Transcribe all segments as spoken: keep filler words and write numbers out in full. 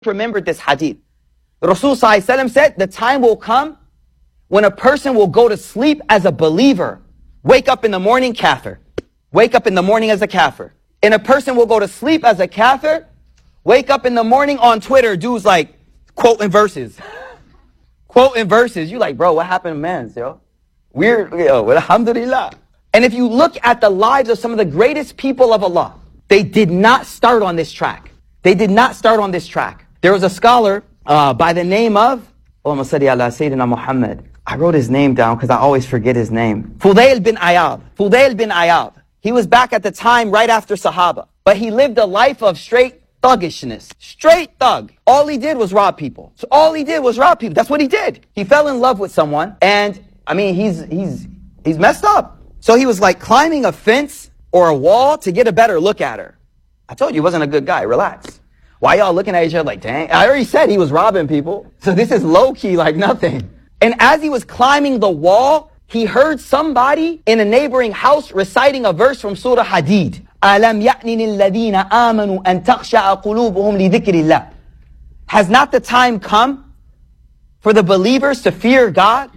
remembered this hadith. Rasul sallallahu alaihi wasallam said, the time will come when a person will go to sleep as a believer, wake up in the morning kafir, wake up in the morning as a kafir. And a person will go to sleep as a kafir, wake up in the morning on Twitter, dudes like quoting verses. Quoting verses. You like, bro, what happened to man, yo? Weird, yo, alhamdulillah. And if you look at the lives of some of the greatest people of Allah, they did not start on this track. They did not start on this track. There was a scholar uh, by the name of, Allahumma salli ala Sayyidina Muhammad. I wrote his name down because I always forget his name. Fudayl bin Iyad. Fudayl bin Iyad. He was back at the time right after Sahaba. But he lived a life of straight thuggishness. Straight thug. All he did was rob people. So all he did was rob people. That's what he did. He fell in love with someone. And, I mean, he's, he's, he's messed up. So he was like climbing a fence or a wall to get a better look at her. I told you he wasn't a good guy. Relax. Why y'all looking at each other like, dang? I already said he was robbing people. So this is low-key like nothing. And as he was climbing the wall, he heard somebody in a neighboring house reciting a verse from Surah Hadid. أَلَمْ يَأْنِ لِلَّذِينَ آمَنُوا أَن تَخْشَعَ قُلُوبُهُمْ لِذِكْرِ اللَّهِ. Has not the time come for the believers to fear God?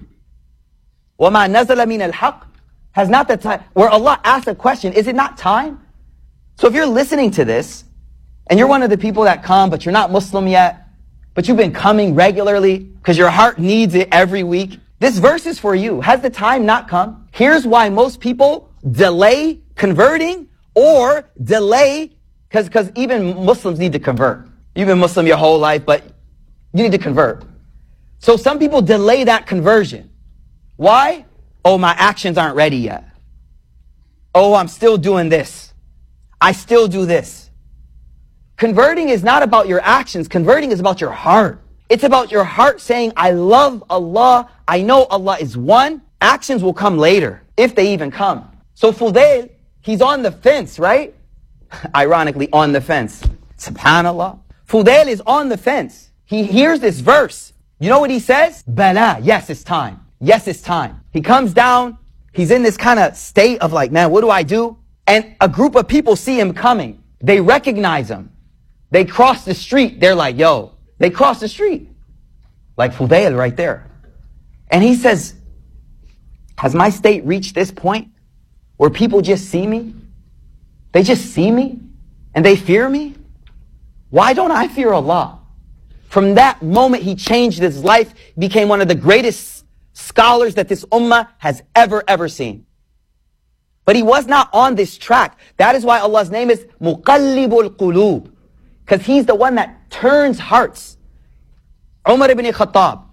وَمَا نَزَلَ مِنَ الْحَقِّ. Has not the time, where Allah asked a question, is it not time? So if you're listening to this, and you're one of the people that come, but you're not Muslim yet, but you've been coming regularly because your heart needs it every week, this verse is for you. Has the time not come? Here's why most people delay converting or delay, because because even Muslims need to convert. You've been Muslim your whole life, but you need to convert. So some people delay that conversion. Why? Oh, my actions aren't ready yet. Oh, I'm still doing this. I still do this. Converting is not about your actions. Converting is about your heart. It's about your heart saying, I love Allah. I know Allah is one. Actions will come later, if they even come. So Fudayl, he's on the fence, right? Ironically, on the fence. Subhanallah. Fudayl is on the fence. He hears this verse. You know what he says? Bala. Yes, it's time. Yes, it's time. He comes down. He's in this kind of state of like, man, what do I do? And a group of people see him coming. They recognize him. They cross the street. They're like, yo, they cross the street. Like Fudayl right there. And he says, has my state reached this point where people just see me? They just see me and they fear me? Why don't I fear Allah? From that moment, he changed his life, became one of the greatest scholars that this ummah has ever, ever seen. But he was not on this track. That is why Allah's name is Muqallibul Qulub. Because he's the one that turns hearts. Umar ibn Khattab.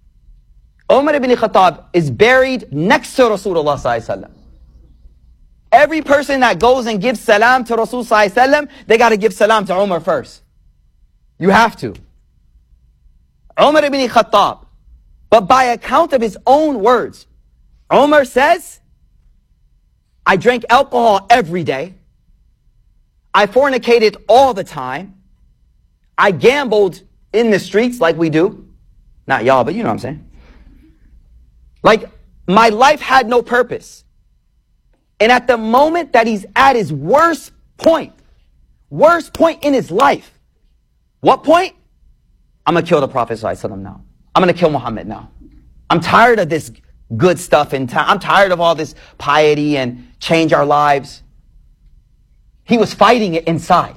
Umar ibn Khattab is buried next to Rasulullah sallallahu alaihi wasallam. Every person that goes and gives salam to Rasul sallallahu alaihi wasallam, they got to give salam to Umar first. You have to. Umar ibn Khattab. But by account of his own words, Umar says, I drank alcohol every day. I fornicated all the time. I gambled in the streets like we do. Not y'all, but you know what I'm saying. Like, my life had no purpose. And at the moment that he's at his worst point, worst point in his life, what point? I'm going to kill the Prophet ﷺ now. I'm going to kill Muhammad now. I'm tired of this good stuff in time. I'm tired of all this piety and change our lives. He was fighting it inside.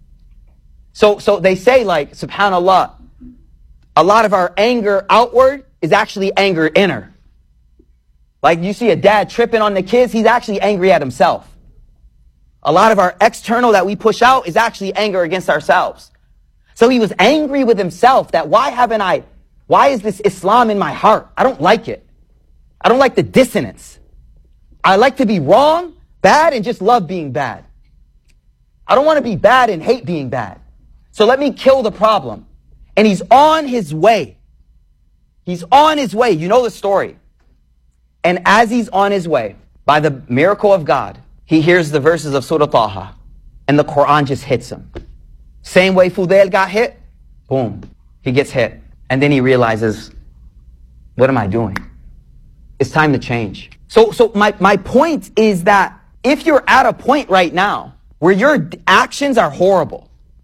So, so they say, like, subhanallah, a lot of our anger outward is actually anger inner. Like you see a dad tripping on the kids, he's actually angry at himself. A lot of our external that we push out is actually anger against ourselves. So he was angry with himself that why haven't I, why is this Islam in my heart? I don't like it. I don't like the dissonance. I like to be wrong, bad, and just love being bad. I don't want to be bad and hate being bad. So let me kill the problem. And he's on his way. He's on his way. You know the story. And as he's on his way, by the miracle of God, he hears the verses of Surah Taha. And the Quran just hits him. Same way Fudayl got hit, boom, he gets hit. And then he realizes, what am I doing? It's time to change. So, so my, my point is that if you're at a point right now where your actions are horrible,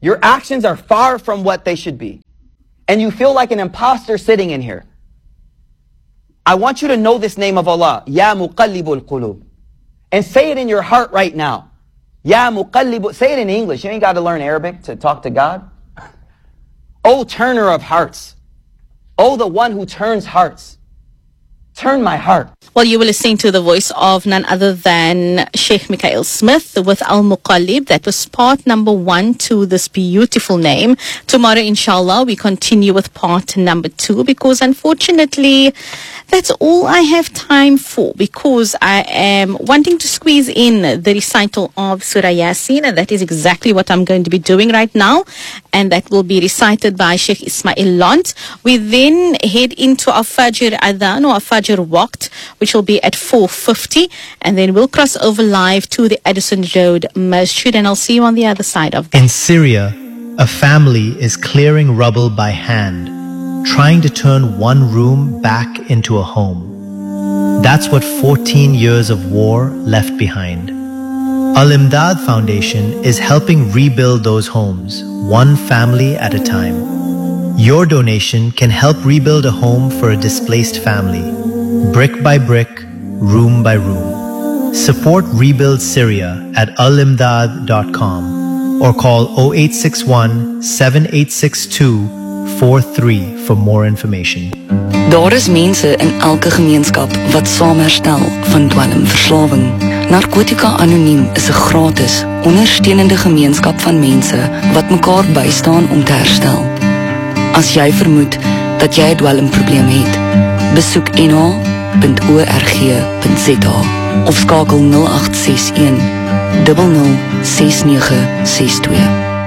Your actions are far from what they should be. And you feel like an imposter sitting in here. I want you to know this name of Allah, Ya Muqallibul Qulub. And say it in your heart right now. Ya Muqallibul, say it in English. You ain't got to learn Arabic to talk to God. O turner of hearts. O the one who turns hearts. Turn my heart. Well, you were listening to the voice of none other than Sheikh Mikhail Smith with Al-Muqallib. That was part number one to this beautiful name. Tomorrow, inshallah, we continue with part number two, because unfortunately, that's all I have time for, because I am wanting to squeeze in the recital of Surah Yasin, and that is exactly what I'm going to be doing right now. And that will be recited by Sheikh Ismail Lant. We then head into our Fajr Adhan or our Fajr Waqt, which will be at four fifty. And then we'll cross over live to the Addison Road Masjid. And I'll see you on the other side of that. In Syria, a family is clearing rubble by hand, trying to turn one room back into a home. That's what fourteen years of war left behind. Al-Imdad Foundation is helping rebuild those homes, one family at a time. Your donation can help rebuild a home for a displaced family, brick by brick, room by room. Support Rebuild Syria at al imdad dot com or call zero eight six one, seven eight six two, four three for more information. Daar is mense in elke gemeenskap wat saam herstel van dwelmverslawing. Narkotika Anoniem is 'n gratis, ondersteunende gemeenskap van mense wat mekaar bystaan om te herstel. As jy vermoed dat jy 'n dwelmprobleem het, besoek n h punt org punt z a of skakel nul agt ses een, nul nul ses nege ses twee.